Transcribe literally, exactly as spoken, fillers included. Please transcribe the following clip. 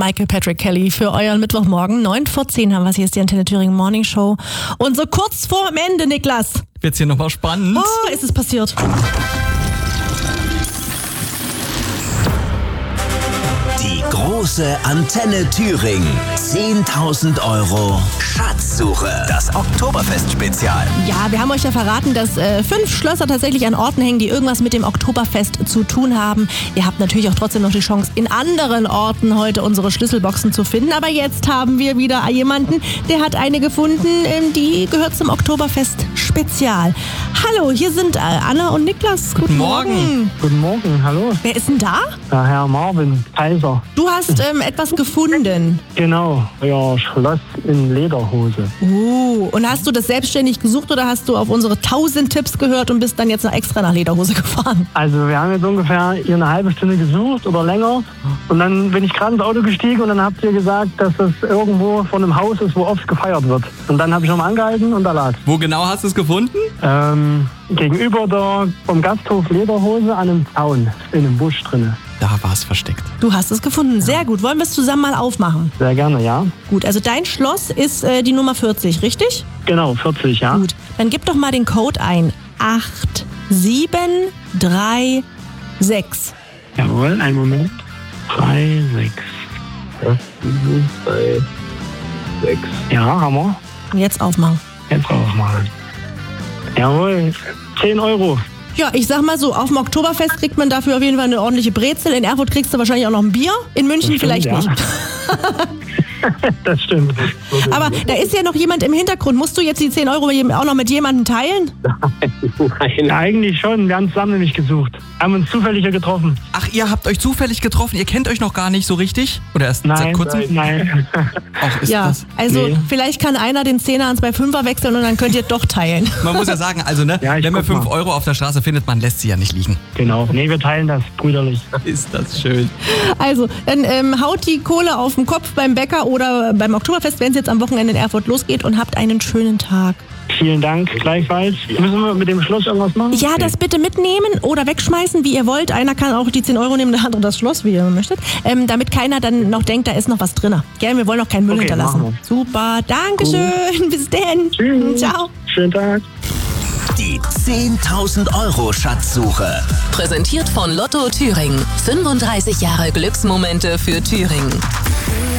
Michael Patrick Kelly für euren Mittwochmorgen. neun vor zehn haben wir es. Hier ist die Antenne Thüringen Morning Show. Und so kurz vorm Ende, Niklas. Wird's hier nochmal spannend? Oh, ist es passiert. Die große Antenne Thüringen. zehntausend Euro Schatzsuche. Das Oktoberfest-Spezial. Ja, wir haben euch ja verraten, dass äh, fünf Schlösser tatsächlich an Orten hängen, die irgendwas mit dem Oktoberfest zu tun haben. Ihr habt natürlich auch trotzdem noch die Chance, in anderen Orten heute unsere Schlüsselboxen zu finden. Aber jetzt haben wir wieder jemanden, der hat eine gefunden, ähm, die gehört zum Oktoberfest-Spezial. Hallo, hier sind äh, Anna und Niklas. Guten Morgen. Morgen. Guten Morgen, hallo. Wer ist denn da? Ja, Herr Marvin Kaiser. Du hast ähm, etwas gefunden. Genau, ja, Schloss in Lederhose. Oh, und hast du das selbstständig gesucht oder hast du auf unsere tausend Tipps gehört und bist dann jetzt noch extra nach Lederhose gefahren? Also wir haben jetzt ungefähr hier eine halbe Stunde gesucht oder länger. Und dann bin ich gerade ins Auto gestiegen und dann habt ihr gesagt, dass das irgendwo vor einem Haus ist, wo oft gefeiert wird. Und dann habe ich nochmal angehalten und da lag. Wo genau hast du es gefunden? Ähm, gegenüber der, vom Gasthof Lederhose an einem Zaun, in einem Busch drinne. Da war es versteckt. Du hast es gefunden. Sehr gut. Wollen wir es zusammen mal aufmachen? Sehr gerne, ja. Gut, also dein Schloss ist äh, die Nummer vierzig, richtig? Genau, vierzig, ja. Gut, dann gib doch mal den Code ein. acht sieben drei sechs. Jawohl, einen Moment. drei, sechs. sieben, drei, sechs. Ja, haben wir. Und jetzt aufmachen. Jetzt aufmachen. Jawohl, zehn Euro. Ja, ich sag mal so, auf dem Oktoberfest kriegt man dafür auf jeden Fall eine ordentliche Brezel. In Erfurt kriegst du wahrscheinlich auch noch ein Bier. In München Das vielleicht stimmt, nicht. Das stimmt. Aber da ist ja noch jemand im Hintergrund. Musst du jetzt die zehn Euro auch noch mit jemandem teilen? Nein, eigentlich schon. Wir haben zusammen nämlich gesucht. Haben uns zufällig hier getroffen. Ach, ihr habt euch zufällig getroffen? Ihr kennt euch noch gar nicht so richtig? Oder erst Nein, seit kurzem? nein. Ach, ist Ja, das? also Nee. vielleicht kann einer den Zehner ans bei Fünfer wechseln und dann könnt ihr doch teilen. Man muss ja sagen, also ne, Ja, ich wenn man guck fünf mal. Euro auf der Straße findet, man lässt sie ja nicht liegen. Genau. Nee, wir teilen das brüderlich. Ist das schön. Also, dann ähm, haut die Kohle auf den Kopf beim Bäcker oder beim Oktoberfest, wenn es jetzt am Wochenende in Erfurt losgeht, und habt einen schönen Tag. Vielen Dank, gleichfalls. Müssen wir mit dem Schloss irgendwas machen? Ja, das bitte mitnehmen oder wegschmeißen, wie ihr wollt. Einer kann auch die zehn Euro nehmen, der andere das Schloss, wie ihr möchtet. Ähm, damit keiner dann noch denkt, da ist noch was drin. Gell, wir wollen noch keinen Müll Okay, hinterlassen. machen Super, Dankeschön. Bis denn. Tschüss. Ciao. Schönen Tag. Die zehntausend Euro Schatzsuche. Präsentiert von Lotto Thüringen. fünfunddreißig Jahre Glücksmomente für Thüringen.